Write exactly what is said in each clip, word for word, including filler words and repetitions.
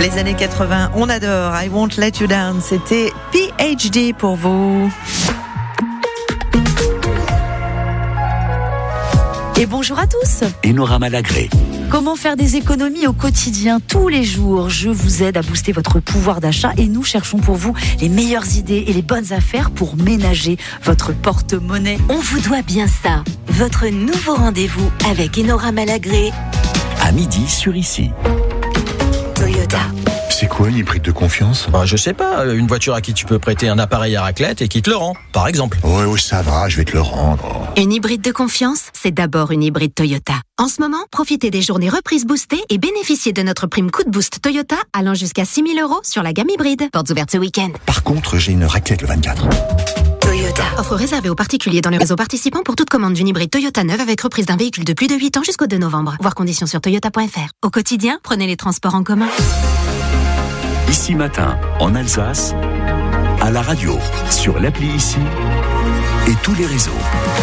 Les années quatre-vingts, on adore. I Won't Let You Down. C'était P H D pour vous. Et bonjour à tous. Enora Malagré. Comment faire des économies au quotidien, tous les jours? Je vous aide à booster votre pouvoir d'achat et nous cherchons pour vous les meilleures idées et les bonnes affaires pour ménager votre porte-monnaie. On vous doit bien ça. Votre nouveau rendez-vous avec Enora Malagré. À midi sur Ici. Toyota. C'est quoi une hybride de confiance ? Bah, je sais pas, une voiture à qui tu peux prêter un appareil à raclette et qui te le rend, par exemple. Ouais, ouais, ça va, je vais te le rendre. Une hybride de confiance, c'est d'abord une hybride Toyota. En ce moment, profitez des journées reprises boostées et bénéficiez de notre prime coup de boost Toyota allant jusqu'à six mille euros sur la gamme hybride. Portes ouvertes ce week-end. Par contre, j'ai une raclette le vingt-quatre. Toyota. Offre réservée aux particuliers dans le réseau participant pour toute commande d'une hybride Toyota neuve avec reprise d'un véhicule de plus de huit ans jusqu'au deux novembre. Voir conditions sur toyota point f r. Au quotidien, prenez les transports en commun. Ici Matin, en Alsace, à la radio, sur l'appli Ici et tous les réseaux.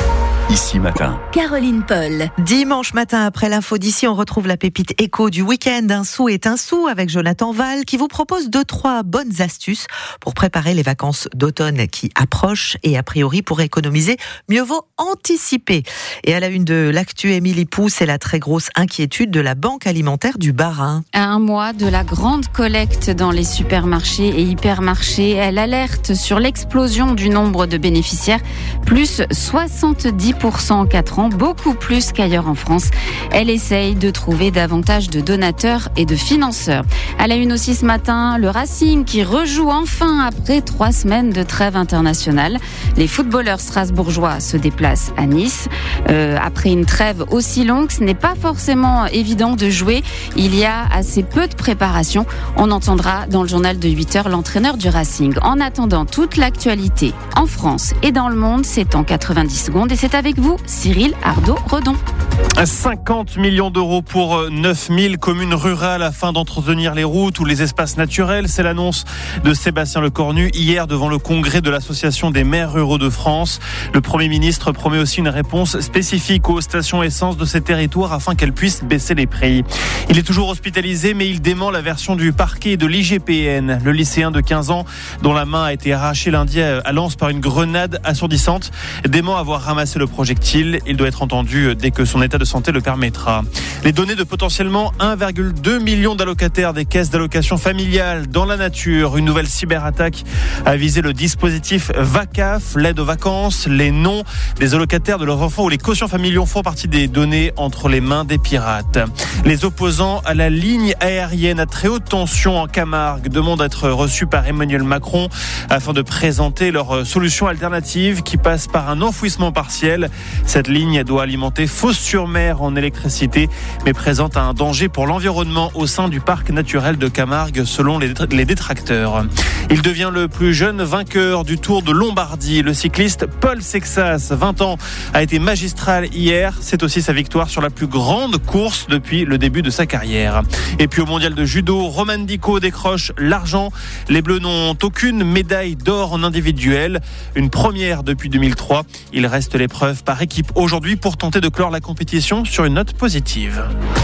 Ici Matin. Caroline Paul. Dimanche matin, après l'info d'ici, on retrouve la pépite éco du week-end. Un sou est un sou avec Jonathan Val qui vous propose deux, trois bonnes astuces pour préparer les vacances d'automne qui approchent et a priori pour économiser, mieux vaut anticiper. Et à la une de l'actu, Émilie Pou, c'est la très grosse inquiétude de la Banque alimentaire du Bas-Rhin. À un mois de la grande collecte dans les supermarchés et hypermarchés, elle alerte sur l'explosion du nombre de bénéficiaires, plus soixante-dix pour cent en quatre ans, beaucoup plus qu'ailleurs en France. Elle essaye de trouver davantage de donateurs et de financeurs. À la une aussi ce matin, le Racing qui rejoue enfin après trois semaines de trêve internationale. Les footballeurs strasbourgeois se déplacent à Nice. Euh, après une trêve aussi longue, ce n'est pas forcément évident de jouer. Il y a assez peu de préparation. On entendra dans le journal de huit heures l'entraîneur du Racing. En attendant, toute l'actualité en France et dans le monde, c'est en quatre-vingt-dix secondes et c'est avec vous, Cyril Ardo-Redon. cinquante millions d'euros pour neuf mille communes rurales afin d'entretenir les routes ou les espaces naturels. C'est l'annonce de Sébastien Lecornu hier devant le congrès de l'Association des maires ruraux de France. Le Premier ministre promet aussi une réponse spécifique aux stations essence de ces territoires afin qu'elles puissent baisser les prix. Il est toujours hospitalisé, mais il dément la version du parquet de l'I G P N. Le lycéen de quinze ans, dont la main a été arrachée lundi à Lens par une grenade assourdissante, dément avoir ramassé le projectile. Il doit être entendu dès que son état de santé le permettra. Les données de potentiellement un virgule deux million d'allocataires des caisses d'allocation familiale dans la nature. Une nouvelle cyberattaque a visé le dispositif VACAF, l'aide aux vacances. Les noms des allocataires de leurs enfants ou les quotients familiaux font partie des données entre les mains des pirates. Les opposants à la ligne aérienne à très haute tension en Camargue demandent à être reçus par Emmanuel Macron afin de présenter leur solution alternative qui passe par un enfouissement partiel. Cette ligne doit alimenter Fos-sur-Mer en électricité, mais présente un danger pour l'environnement au sein du parc naturel de Camargue, selon les détracteurs. Il devient le plus jeune vainqueur du Tour de Lombardie. Le cycliste Paul Sexas, vingt ans, a été magistral hier. C'est aussi sa victoire sur la plus grande course depuis le début de sa carrière. Et puis au mondial de judo, Roman Dico décroche l'argent. Les Bleus n'ont aucune médaille d'or en individuel. Une première depuis deux mille trois. Il reste l'épreuve par équipe aujourd'hui pour tenter de clore la compétition sur une note positive.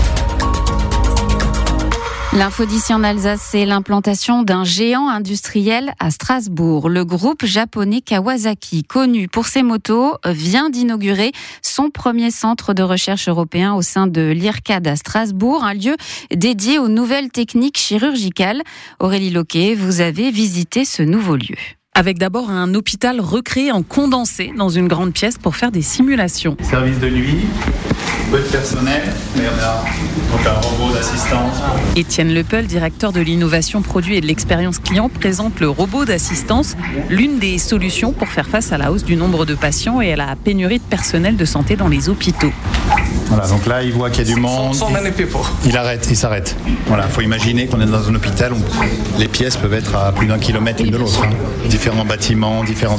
L'info d'ici en Alsace, c'est l'implantation d'un géant industriel à Strasbourg. Le groupe japonais Kawasaki, connu pour ses motos, vient d'inaugurer son premier centre de recherche européen au sein de l'I R C A D à Strasbourg, un lieu dédié aux nouvelles techniques chirurgicales. Aurélie Loquet, vous avez visité ce nouveau lieu. Avec d'abord un hôpital recréé en condensé dans une grande pièce pour faire des simulations. Service de nuit, peu de personnel, mais on a donc un robot d'assistance. Étienne Lepel, directeur de l'innovation produit et de l'expérience client, présente le robot d'assistance, l'une des solutions pour faire face à la hausse du nombre de patients et à la pénurie de personnel de santé dans les hôpitaux. Voilà, donc là, il voit qu'il y a du monde. Il arrête, il s'arrête. Voilà, il faut imaginer qu'on est dans un hôpital où les pièces peuvent être à plus d'un kilomètre l'une de l'autre. Hein. Différents bâtiments, différents